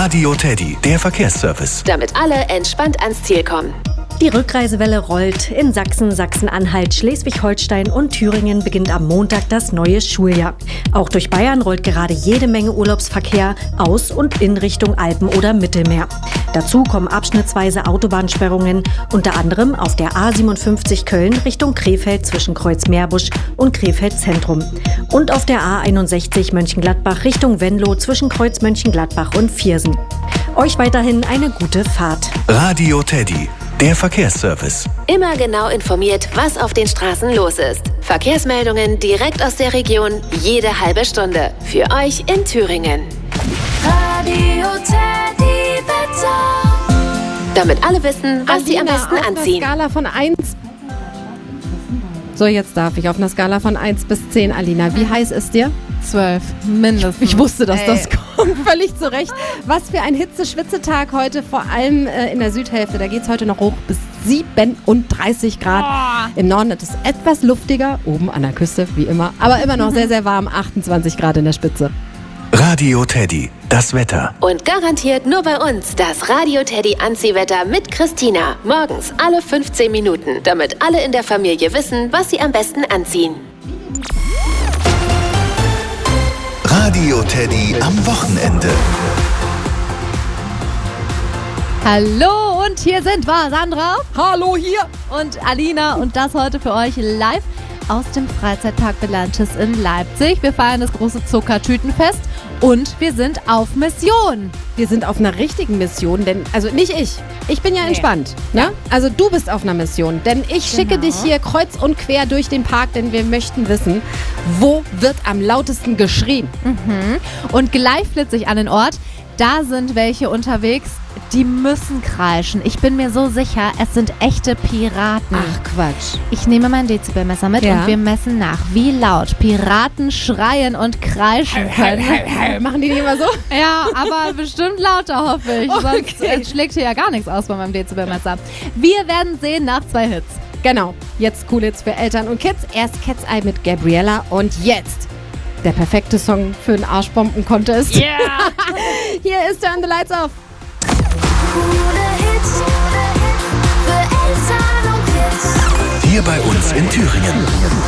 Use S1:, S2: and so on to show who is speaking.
S1: Radio Teddy, der Verkehrsservice.
S2: Damit alle entspannt ans Ziel kommen.
S3: Die Rückreisewelle rollt. In Sachsen, Sachsen-Anhalt, Schleswig-Holstein und Thüringen beginnt am Montag das neue Schuljahr. Auch durch Bayern rollt gerade jede Menge Urlaubsverkehr aus und in Richtung Alpen oder Mittelmeer. Dazu kommen abschnittsweise Autobahnsperrungen, unter anderem auf der A57 Köln Richtung Krefeld zwischen Kreuzmeerbusch und Krefeld Zentrum. Und auf der A61 Mönchengladbach Richtung Venlo zwischen Kreuz Mönchengladbach und Viersen. Euch weiterhin eine gute Fahrt.
S1: Radio Teddy, der Verkehrsservice.
S2: Immer genau informiert, was auf den Straßen los ist. Verkehrsmeldungen direkt aus der Region, jede halbe Stunde. Für euch in Thüringen.
S4: Radio Teddy Wetter.
S2: Damit alle wissen, was sie am besten anziehen.
S5: Auf einer Skala von 1. So, jetzt darf ich. Auf einer Skala von 1 bis 10, Alina. Wie heiß ist dir?
S6: 12, mindestens.
S5: Ich wusste, dass das kommt. Völlig zu Recht. Was für ein Hitze-Schwitzetag heute, vor allem in der Südhälfte. Da geht es heute noch hoch bis 37 Grad. Im Norden ist es etwas luftiger, oben an der Küste, wie immer. Aber immer noch sehr, sehr warm, 28 Grad in der Spitze.
S1: Radio Teddy, das Wetter.
S2: Und garantiert nur bei uns das Radio Teddy Anziehwetter mit Christina. Morgens alle 15 Minuten, damit alle in der Familie wissen, was sie am besten anziehen.
S1: Radio Teddy am Wochenende.
S6: Hallo und hier sind wir, Sandra.
S5: Hallo hier.
S6: Und Alina und das heute für euch live aus dem Freizeitpark Belantis in Leipzig. Wir feiern das große Zuckertütenfest und wir sind auf Mission.
S5: Wir sind auf einer richtigen Mission, denn, also nicht ich. Ich bin ja entspannt, ne? Also du bist auf einer Mission, denn ich schicke dich hier kreuz und quer durch den Park, denn wir möchten wissen, wo wird am lautesten geschrien?
S6: Und gleich flitze ich an den Ort. Da sind welche unterwegs, die müssen kreischen. Ich bin mir so sicher, es sind echte Piraten.
S5: Ach Quatsch.
S6: Ich nehme mein Dezibelmesser mit und wir messen nach, wie laut Piraten schreien und kreischen können.
S5: Machen die nicht immer so?
S6: Ja, aber bestimmt lauter, hoffe ich. Sonst schlägt hier ja gar nichts aus bei meinem Dezibelmesser. Wir werden sehen nach 2 Hits.
S5: Genau, jetzt cool Hits für Eltern und Kids. Erst Cat's Eye mit Gabriella und jetzt der perfekte Song für einen Arschbomben-Contest.
S6: Yeah!
S5: Hier ist Turn the Lights Off.
S4: Coole Hits für Eltern und Kids.
S1: Hier bei uns in Thüringen.